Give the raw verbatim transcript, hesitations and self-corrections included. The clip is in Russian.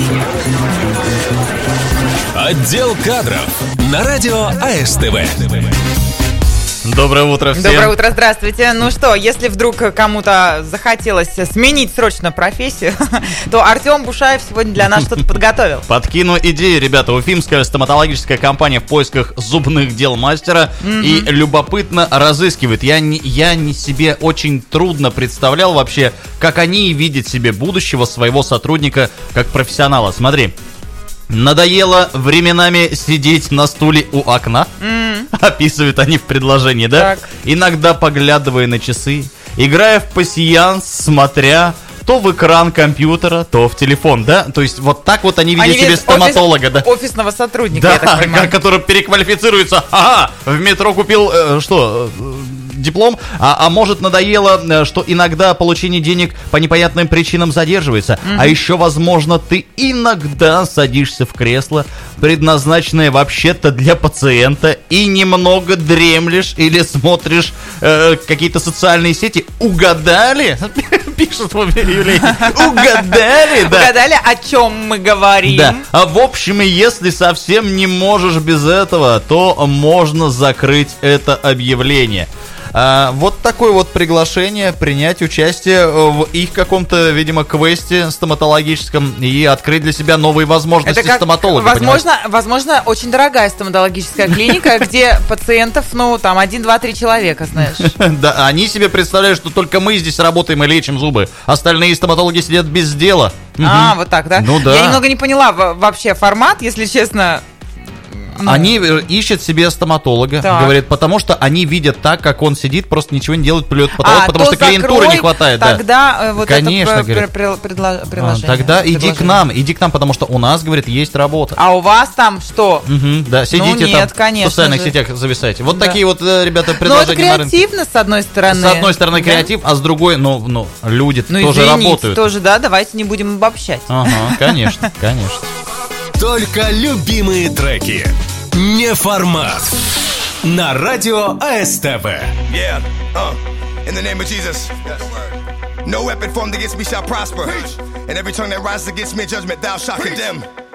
Отдел кадров на радио АСТВ. Доброе утро всем. Доброе утро, здравствуйте. Ну что, если вдруг кому-то захотелось сменить срочно профессию, то Артем Бушаев сегодня для нас что-то подготовил. Подкину идею, ребята. Уфимская стоматологическая компания в поисках зубных дел мастера mm-hmm. и любопытно разыскивает. Я не, я не себе очень трудно представлял вообще, как они видят себе будущего своего сотрудника как профессионала. Смотри. Надоело временами сидеть на стуле у окна, mm. описывают они в предложении, да? Так. Иногда поглядывая на часы, играя в пасьянс, смотря то в экран компьютера, то в телефон, да? То есть вот так вот они видят они себе стоматолога, офис, да? Офисного сотрудника, да, я так понимаю. Который переквалифицируется. Ага, в метро купил, э, что... диплом, а, а может надоело, что иногда получение денег по непонятным причинам задерживается, mm-hmm. а еще, возможно, ты иногда садишься в кресло, предназначенное вообще-то для пациента, и немного дремлешь или смотришь э, какие-то социальные сети. Угадали? Пишет в объявлении. Угадали, да. Угадали, о чем мы говорим. Да. А в общем, если совсем не можешь без этого, то можно закрыть это объявление. А, вот такое вот приглашение принять участие в их каком-то, видимо, квесте стоматологическом и открыть для себя новые возможности стоматолога. Возможно, возможно, очень дорогая стоматологическая клиника, где пациентов, ну, там, один, два, три человека, знаешь. Да, они себе представляют, что только мы здесь работаем и лечим зубы. Остальные стоматологи сидят без дела. А, вот так, да? Ну да. Я немного не поняла вообще формат, если честно. Ну. Они ищут себе стоматолога, так. говорят, потому что они видят так, как он сидит, просто ничего не делает, плюет потолок, а, потому что закрой, клиентуры не хватает. Тогда да. вот Конечно, это говорит, предло- предложение. А, тогда иди к нам, иди к нам, потому что у нас, говорит, есть работа. А у вас там что? Угу, да, сидите ну, нет, там конечно в социальных же. сетях зависаете. Вот да. такие вот, ребята, предложения. Ну, это креативно, с одной стороны. С одной стороны креатив, да? А с другой, ну, ну люди ну, тоже извините, работают. тоже, да, давайте не будем обобщать. Ага, конечно, конечно. Только любимые треки. Не формат. На радио АСТВ. Yeah, uh, in the name of Jesus. No weapon formed against me shall prosper. And every tongue that rises against me in judgment thou shalt condemn.